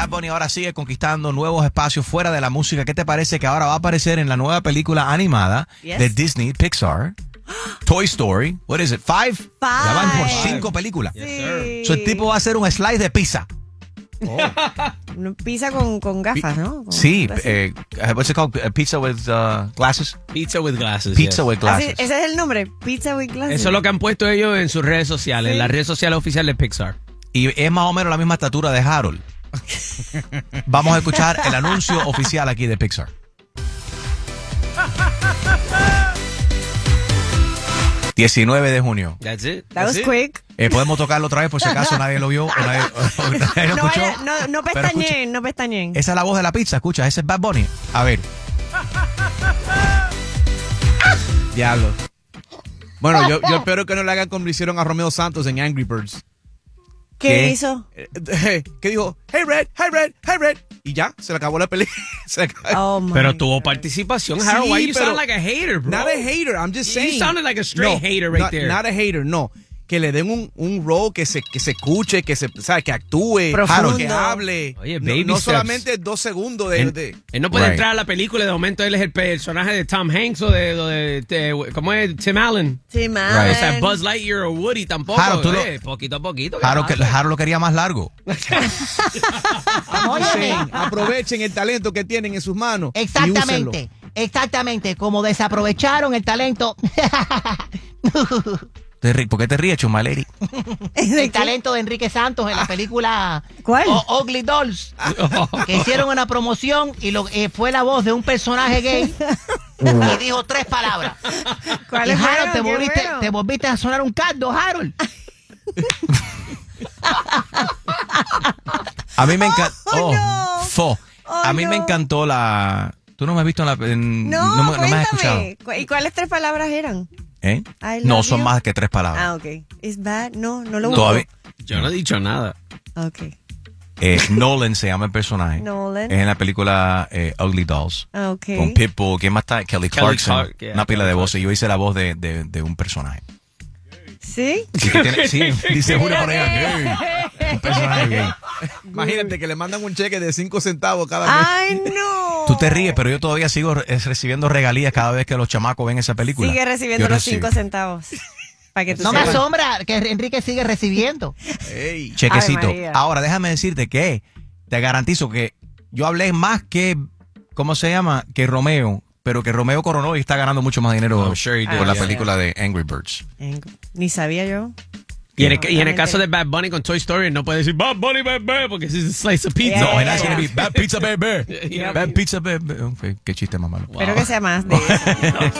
Bad Bunny ahora sigue conquistando nuevos espacios fuera de la música. ¿Qué te parece que ahora va a aparecer en la nueva película animada de Disney, Pixar? Toy Story. What is it? 5? Ya van por 5 películas. Yes, sir. So, el tipo va a hacer un slice de pizza. Pizza con gafas, ¿no? Sí. What's it called? Pizza with glasses? Pizza with glasses. Pizza yes. with glasses. Ese es el nombre, Pizza with Glasses. Eso es lo que han puesto ellos en sus redes sociales, en las redes sociales oficiales de Pixar. Y es más o menos la misma estatura de Harold. Vamos a escuchar el anuncio oficial aquí de Pixar. ...19 de junio. That's it. That was quick. Podemos tocarlo otra vez por si acaso nadie lo vio o nadie lo escuchó. No Pero pestañeen, no pestañeen. Esa es la voz de la pizza, escucha, ese es Bad Bunny. A ver. Diablo. Bueno, yo espero que no le hagan como le hicieron a Romeo Santos en Angry Birds. ¿Qué hizo? Que dijo, hey Red, hey Red, hey Red. Y ya, se le acabó la película. Oh my Pero God. tuvo participación, Harold. Why you pero sound like a hater, bro? Not a hater, I'm just saying. You sounded like a straight hater right there. Not a hater, no. Que le den un role que se escuche, que ¿sabes? Que actúe, Profundo. que hable. Oye, no, baby no steps. solamente 2 segundos de Él no puede Right. entrar a la película y de momento él es el personaje de Tom Hanks o de ¿cómo es? Tim Allen. Sí, man. Right. O sea, Buzz Lightyear o Woody tampoco. Harold, tú poquito a poquito. ¿qué Harold pasa? lo quería más largo. Dicen, aprovechen el talento que tienen en sus manos. y Exactamente, exactamente. Como desaprovecharon el talento. ¿Por qué te ríes, Chumaleri? El talento de Enrique Santos en la película ¿Cuál? Ugly Dolls. Que hicieron una promoción y fue la voz de un personaje gay y dijo 3 palabras. Y ¿Cuáles Harold, fueron? ¿Qué fueron? te volviste a sonar un caldo, Harold. A mí me encantó. no. A mí me encantó la. Tú no me has visto en la. No, no me has escuchado. cuéntame. ¿Y cuáles 3 palabras eran? ¿Eh? I No, love son you. más que 3 palabras. Ah, ok. ¿Es bad? No lo busco. Todavía. Yo no he dicho nada. Ok. Nolan se llama el personaje. Nolan. Es en la película Ugly Dolls. Ah, ok. Con Pitbull. ¿Quién más está? Kelly Clarkson. Clark, yeah, una pila Kelly de voces. Yo hice la voz de un personaje. ¿Sí? Sí, dice Julio por ahí. Gay. Un personaje gay. Imagínate que le mandan un cheque de 5 centavos cada mes. ¡Ay, no! Tú te ríes, pero yo todavía sigo recibiendo regalías cada vez que los chamacos ven esa película. Sigue recibiendo Yo los recibo 5 centavos. Para que tú No me sepas. asombra que Enrique sigue recibiendo. Ey. Chequecito. Ay, María. Ahora, déjame decirte que te garantizo que yo hablé más que, ¿cómo se llama? Que Romeo, pero que Romeo coronó y está ganando mucho más dinero I'm sure he did, por la yeah. película de Angry Birds. Ni sabía yo. Y en el caso de Bad Bunny con Toy Story, no puede decir Bad Bunny, bebé, porque ese es un slice of pizza. No, Yeah. and that's gonna be Bad Pizza Baby. Yeah. Bad Pizza Baby. Okay, qué chiste más malo. Espero que sea más de eso.